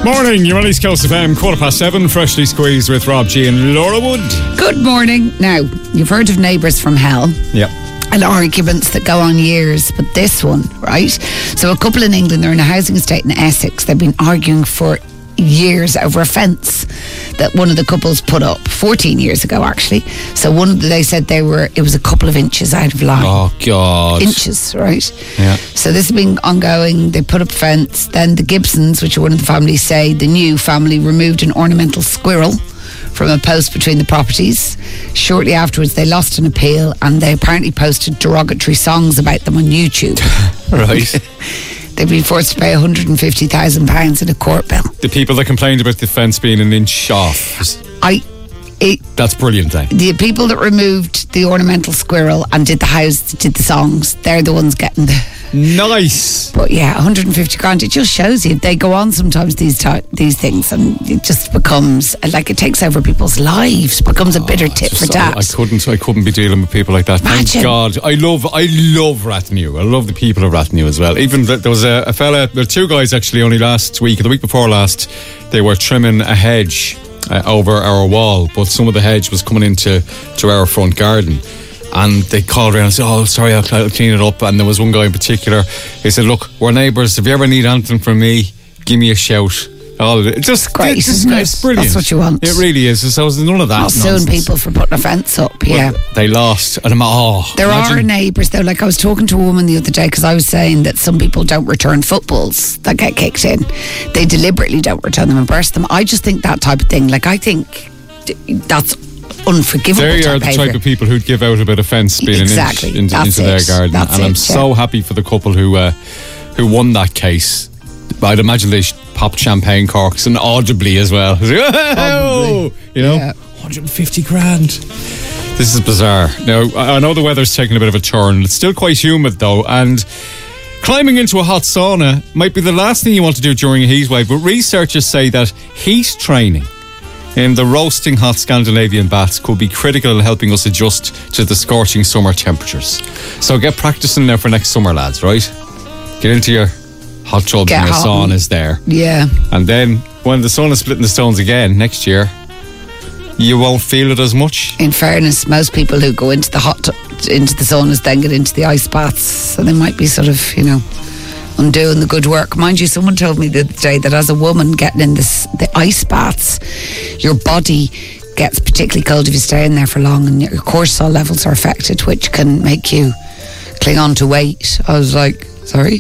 Morning, you're on East Coast FM, 7:15, freshly squeezed with Rob G and Laura Wood. Good morning. Now, you've heard of Neighbours from Hell. Yep. And arguments that go on years, but this one, right? So a couple in England, they're in a housing estate in Essex. They've been arguing for years over a fence that one of the couples put up 14 years ago, actually. So they said it was a couple of inches out of line. Oh God. Inches, right? Yeah. So this has been ongoing. They put up a fence. Then the Gibsons, which are one of the families, say the new family removed an ornamental squirrel from a post between the properties. Shortly afterwards, they lost an appeal and they apparently posted derogatory songs about them on YouTube. Right. They've been forced to pay £150,000 in a court bill. The people that complained about the fence being an inch off. That's brilliant, eh? The people that removed the ornamental squirrel and did the songs, they're the ones getting the... Nice. But yeah, 150 grand, it just shows you. They go on sometimes, these things, and it just becomes, like, it takes over people's lives, becomes a bitter tit for tat. I couldn't be dealing with people like that. Imagine. Thank God. I love Rathnew. I love the people of Rathnew as well. Even there was a fella, there were two guys actually only last week, or the week before last, they were trimming a hedge over our wall, but some of the hedge was coming into our front garden. And they called around and said, oh, sorry, I'll clean it up. And there was one guy in particular, he said, look, we're neighbours. If you ever need anything from me, give me a shout. It's just great. It's brilliant. That's what you want. It really is. So there's none of that nonsense. Suing people for putting a fence up, yeah. Well, they lost. And there are neighbours, though. Like, I was talking to a woman the other day because I was saying that some people don't return footballs that get kicked in. They deliberately don't return them and burst them. I just think that type of thing, like, I think that's unforgivable. They are the type of people who'd give out about a fence being an inch into their garden. I'm so happy for the couple who won that case. I'd imagine they popped champagne corks and audibly as well. Audibly. You know, yeah. 150 grand. This is bizarre. Now, I know the weather's taking a bit of a turn. It's still quite humid though, and climbing into a hot sauna might be the last thing you want to do during a heat wave, but researchers say that heat training in the roasting hot Scandinavian baths could be critical in helping us adjust to the scorching summer temperatures. So get practicing now for next summer, lads, right? Get into your hot tubs and your saunas there. Yeah. And then when the sun is splitting the stones again next year, you won't feel it as much. In fairness, most people who go into the into the saunas then get into the ice baths, so they might be sort of, undoing the good work. Mind you, someone told me the other day that as a woman getting in the ice baths, your body gets particularly cold if you stay in there for long, and your cortisol levels are affected, which can make you cling on to weight. I was like, sorry?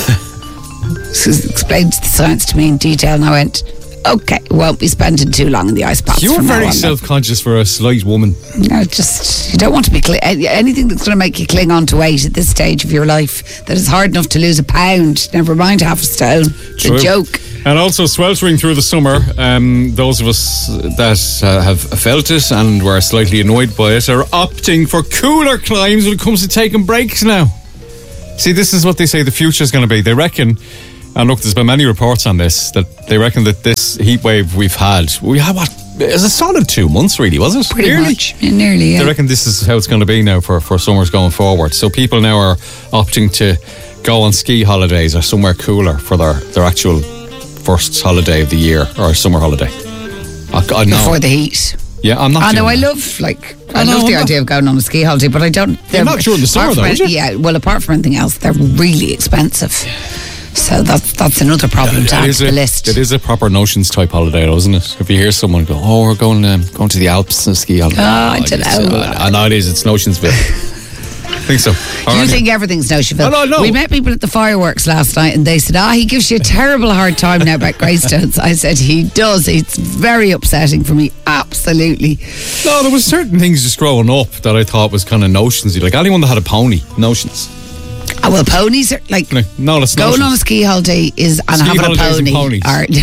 Explained the science to me in detail, and I went, okay, won't be spending too long in the ice baths. You're very self-conscious for a slight woman. No, you don't want to be anything that's going to make you cling on to weight at this stage of your life that is hard enough to lose a pound, never mind half a stone. It's a joke. And also sweltering through the summer, those of us that have felt it and were slightly annoyed by it are opting for cooler climes when it comes to taking breaks now. See, this is what they say the future is going to be. They reckon, and look, there's been many reports on this, that they reckon that this heat wave we had what? It was a solid 2 months, really, was it? Pretty much. Nearly, yeah. They reckon this is how it's going to be now for summers going forward. So people now are opting to go on ski holidays or somewhere cooler for their actual first holiday of the year or summer holiday. I know. Before the heat. Yeah, I'm not. I know. I love the idea of going on a ski holiday, but I don't. You're not during the summer, though, would you? Yeah. Well, apart from anything else, they're really expensive. So that's another problem to add to the list. It is a proper notions type holiday, though, isn't it? If you hear someone go, "Oh, we're going to the Alps on a ski holiday," I don't know. I know it is. It's Notionsville. I think so. You think everything's Notionsville? No. We met people at the fireworks last night and they said, he gives you a terrible hard time now about Greystones. I said, he does. It's very upsetting for me. Absolutely. No, there was certain things just growing up that I thought was kind of notionsy. Like anyone that had a pony, notions. Oh, well, ponies are like... No, that's going on a ski holiday having a pony.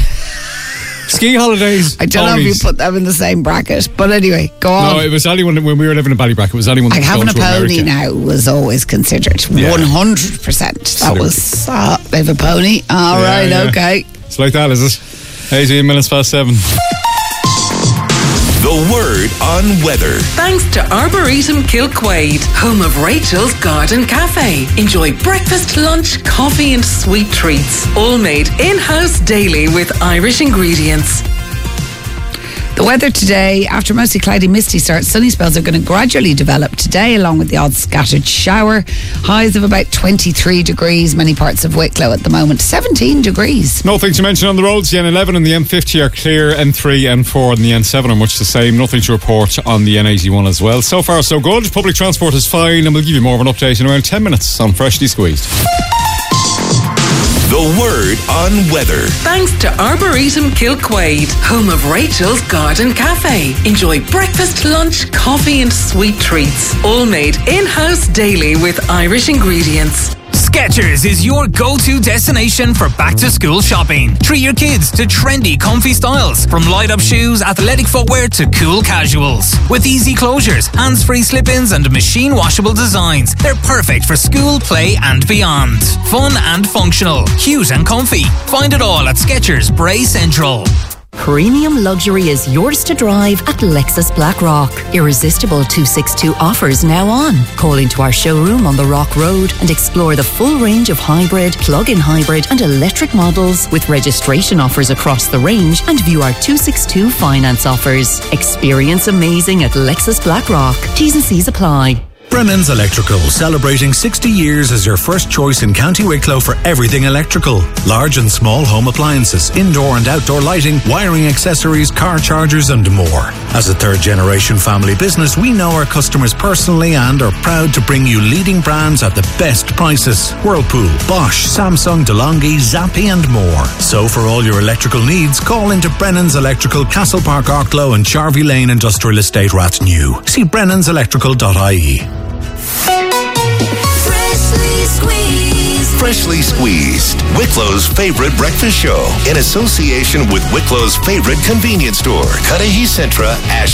Ski holidays. I don't know if you put them in the same bracket, but anyway, go on. No, it was anyone when we were living in Ballybrack. It was anyone that was having going to a pony America. now was always considered 100%. That was they have a pony. All right, okay. It's like that, is it? 18 minutes past 7. The Word on Weather. Thanks to Arboretum Kilquade, home of Rachel's Garden Cafe. Enjoy breakfast, lunch, coffee and sweet treats. All made in-house daily with Irish ingredients. The weather today, after mostly cloudy, misty start, sunny spells are going to gradually develop today, along with the odd scattered shower. Highs of about 23 degrees, many parts of Wicklow at the moment, 17 degrees. Nothing to mention on the roads. The N11 and the M50 are clear. N3, N4 and the N7 are much the same. Nothing to report on the N81 as well. So far, so good. Public transport is fine, and we'll give you more of an update in around 10 minutes on Freshly Squeezed. The Word on Weather. Thanks to Arboretum Kilquade, home of Rachel's Garden Cafe. Enjoy breakfast, lunch, coffee and sweet treats. All made in-house daily with Irish ingredients. Skechers is your go-to destination for back-to-school shopping. Treat your kids to trendy, comfy styles, from light-up shoes, athletic footwear to cool casuals. With easy closures, hands-free slip-ins and machine-washable designs, they're perfect for school, play and beyond. Fun and functional, cute and comfy. Find it all at Skechers Bray Central. Premium luxury is yours to drive at Lexus Blackrock. Irresistible 262 offers now on. Call into our showroom on the Rock Road and explore the full range of hybrid, plug-in hybrid and electric models with registration offers across the range, and view our 262 finance offers. Experience amazing at Lexus Blackrock. T's and C's apply. Brennan's Electrical, celebrating 60 years as your first choice in County Wicklow for everything electrical. Large and small home appliances, indoor and outdoor lighting, wiring accessories, car chargers and more. As a third-generation family business, we know our customers personally and are proud to bring you leading brands at the best prices. Whirlpool, Bosch, Samsung, DeLonghi, Zappi and more. So for all your electrical needs, call into Brennan's Electrical, Castle Park, Arklow and Charvey Lane Industrial Estate, Rathnew. See brennanselectrical.ie. Freshly Squeezed, Wicklow's favorite breakfast show, in association with Wicklow's favorite convenience store, Cudahy Centra,